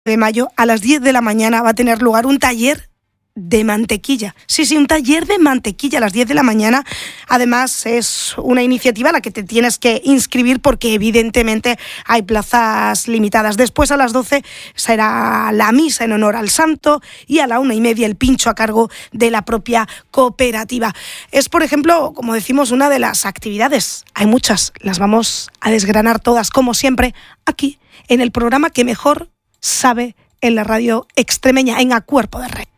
de mayo a las 10 de la mañana va a tener lugar un taller de mantequilla. Sí, un taller de mantequilla a las 10 de la mañana. Además, es una iniciativa a la que te tienes que inscribir porque evidentemente hay plazas limitadas. Después, a las 12, será la misa en honor al santo y a la 1:30 el pincho a cargo de la propia cooperativa. Es, por ejemplo, como decimos, una de las actividades. Hay muchas, las vamos a desgranar todas, como siempre, aquí, en el programa que mejor sabe en la radio extremeña, en A Cuerpo de Rey.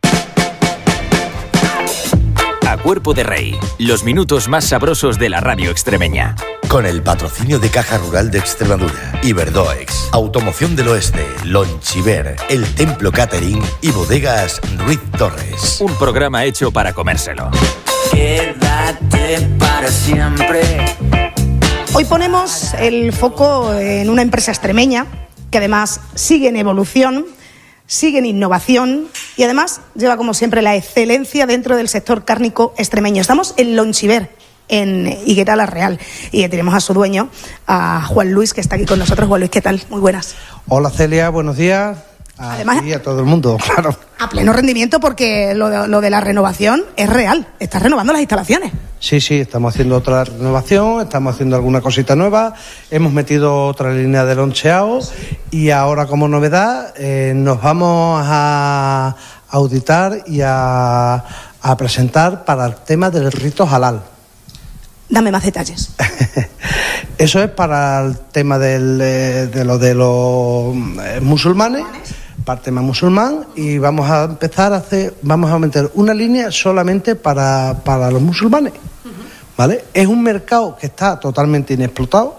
A Cuerpo de Rey, los minutos más sabrosos de la radio extremeña. Con el patrocinio de Caja Rural de Extremadura, Iberdoex, Automoción del Oeste, Lonchiver, El Templo Catering y Bodegas Ruiz Torres. Un programa hecho para comérselo. Quédate para siempre. Hoy ponemos el foco en una empresa extremeña que además sigue en evolución, sigue en innovación y además lleva, como siempre, la excelencia dentro del sector cárnico extremeño. Estamos en Lonchiver, en Higuera la Real, y tenemos a su dueño, a Juan Luis, que está aquí con nosotros. Juan Luis, ¿qué tal? Muy buenas. Hola Celia, buenos días. Además, a todo el mundo, claro. A pleno rendimiento, porque lo de la renovación es real. Estás renovando las instalaciones. Sí, estamos haciendo otra renovación, estamos haciendo alguna cosita nueva, hemos metido otra línea de loncheado y ahora, como novedad, nos vamos a auditar y a presentar para el tema del rito halal. Dame más detalles. Eso es para el tema de los musulmanes, parte más musulmán, y vamos a empezar vamos a meter una línea solamente para los musulmanes, ¿vale? Es un mercado que está totalmente inexplotado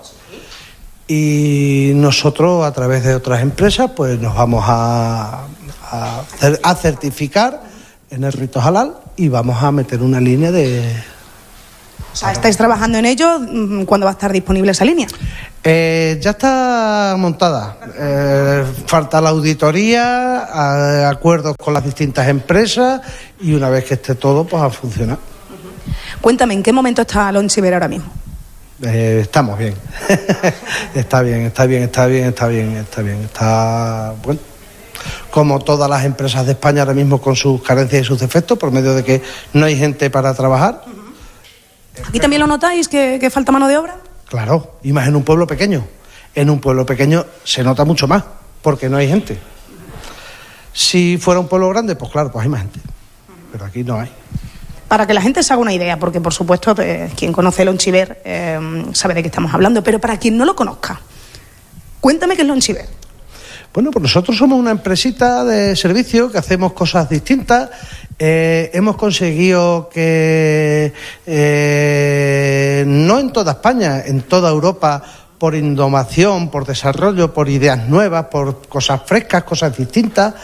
y nosotros, a través de otras empresas, pues nos vamos a certificar en el rito halal y vamos a meter una línea de... O sea, ¿estáis trabajando en ello? ¿Cuándo va a estar disponible esa línea? Ya está montada. Falta la auditoría, acuerdos con las distintas empresas y una vez que esté todo, pues a funcionar. Cuéntame, ¿en qué momento está Lonchiver ahora mismo? Estamos bien. Está bueno. Como todas las empresas de España ahora mismo, con sus carencias y sus defectos, por medio de que no hay gente para trabajar. ¿Aquí también lo notáis, que falta mano de obra? Claro, y más en un pueblo pequeño. En un pueblo pequeño se nota mucho más, porque no hay gente. Si fuera un pueblo grande, pues claro, pues hay más gente. Pero aquí no hay. Para que la gente se haga una idea, porque por supuesto quien conoce Lonchiver sabe de qué estamos hablando, pero para quien no lo conozca, cuéntame qué es Lonchiver. Bueno, pues nosotros somos una empresita de servicio que hacemos cosas distintas. Hemos conseguido que no en toda España, en toda Europa, por innovación, por desarrollo, por ideas nuevas, por cosas frescas, cosas distintas,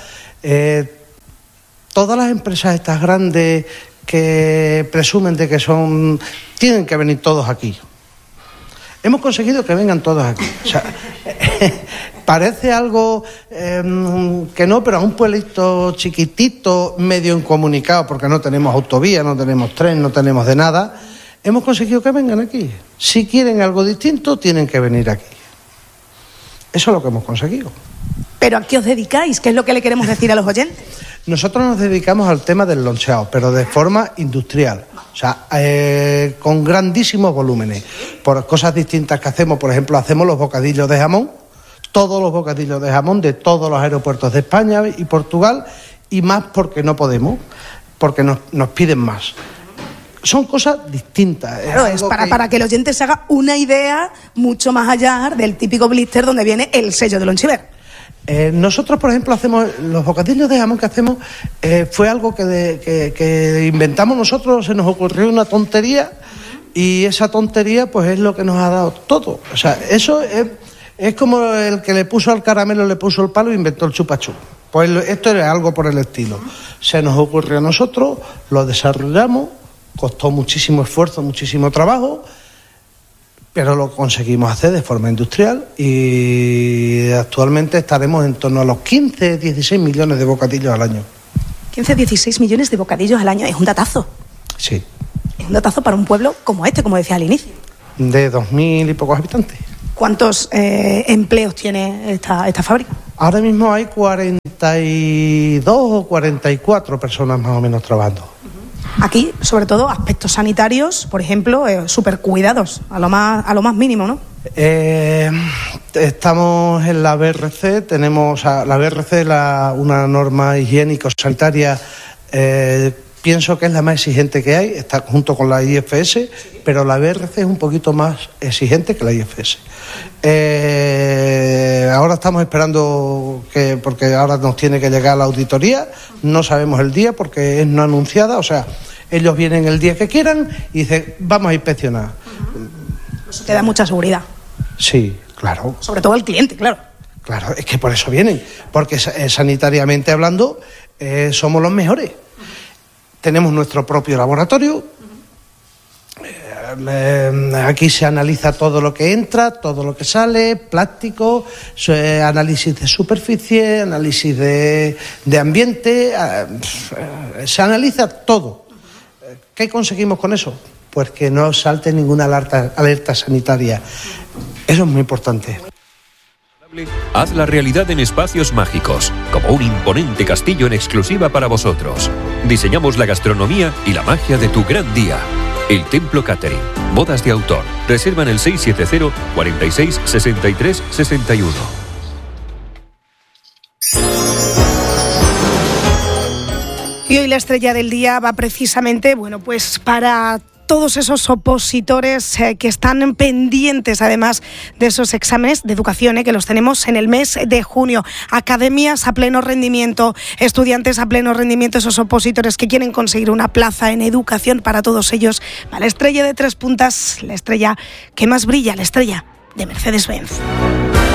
todas las empresas estas grandes que presumen de que tienen que venir todos aquí. Hemos conseguido que vengan todos aquí. O sea, parece algo que no, pero a un pueblito chiquitito, medio incomunicado, porque no tenemos autovía, no tenemos tren, no tenemos de nada, hemos conseguido que vengan aquí. Si quieren algo distinto, tienen que venir aquí. Eso es lo que hemos conseguido. ¿Pero a qué os dedicáis? ¿Qué es lo que le queremos decir a los oyentes? Nosotros nos dedicamos al tema del loncheado, pero de forma industrial. O sea, con grandísimos volúmenes. Por cosas distintas que hacemos, por ejemplo, hacemos los bocadillos de jamón, todos los bocadillos de jamón de todos los aeropuertos de España y Portugal, y más porque no podemos, porque nos piden más. Son cosas distintas. Claro, es para que el oyente se haga una idea mucho más allá del típico blister donde viene el sello de Lonchiver. Nosotros, por ejemplo, hacemos los bocadillos de jamón que hacemos, fue algo que inventamos nosotros, se nos ocurrió una tontería y esa tontería pues es lo que nos ha dado todo. O sea, eso es como el que le puso al caramelo, le puso el palo e inventó el chupachú. Pues esto es algo por el estilo. Se nos ocurrió a nosotros, lo desarrollamos, costó muchísimo esfuerzo, muchísimo trabajo, pero lo conseguimos hacer de forma industrial y actualmente estaremos en torno a los 15, 16 millones de bocadillos al año. 15, 16 millones de bocadillos al año, es un datazo. Sí. Es un datazo para un pueblo como este, como decía al inicio. De 2.000 y pocos habitantes. ¿Cuántos empleos tiene esta fábrica? Ahora mismo hay 42 o 44 personas más o menos trabajando. Aquí, sobre todo, aspectos sanitarios, por ejemplo, súper cuidados, a lo más mínimo, ¿no? Estamos en la BRC, tenemos la BRC, una norma higiénico-sanitaria, pienso que es la más exigente que hay, está junto con la IFS, pero la BRC es un poquito más exigente que la IFS. Ahora estamos esperando porque ahora nos tiene que llegar la auditoría, no sabemos el día porque es no anunciada, o sea, ellos vienen el día que quieran y dicen, vamos a inspeccionar. Eso te da mucha seguridad. Sí, claro. Sobre todo al cliente, claro. Claro, es que por eso vienen, porque sanitariamente hablando somos los mejores. Tenemos nuestro propio laboratorio, aquí se analiza todo lo que entra, todo lo que sale, plástico, análisis de superficie, análisis de ambiente, se analiza todo. ¿Qué conseguimos con eso? Pues que no salte ninguna alerta sanitaria. Eso es muy importante. Haz la realidad en espacios mágicos, como un imponente castillo en exclusiva para vosotros. Diseñamos la gastronomía y la magia de tu gran día. El Templo Catering. Bodas de autor. Reserva en el 670 46 63 61. Y hoy la estrella del día va precisamente, pues para todos esos opositores que están pendientes, además de esos exámenes de educación, que los tenemos en el mes de junio. Academias a pleno rendimiento, estudiantes a pleno rendimiento, esos opositores que quieren conseguir una plaza en educación, para todos ellos va la estrella de 3 puntas, la estrella que más brilla, la estrella de Mercedes-Benz.